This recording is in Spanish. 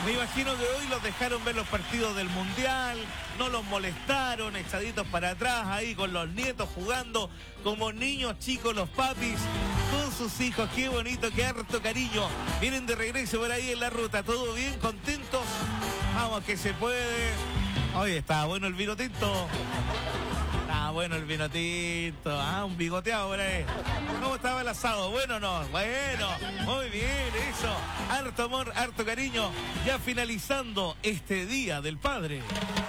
Me imagino que hoy los dejaron ver los partidos del Mundial, no los molestaron, echaditos para atrás ahí con los nietos jugando como niños chicos los papis con sus hijos. Qué bonito, qué harto cariño. Vienen de regreso por ahí en la ruta, ¿todo bien? ¿Contentos? Vamos, que se puede. Oye, está bueno el vino tinto. Ah, bueno el vino tinto. Ah, un bigoteado por ahí. ¿Cómo estaba el asado? ¿Bueno o no? Bueno, muy bien, eso. Harto amor, harto cariño. Ya finalizando este Día del Padre.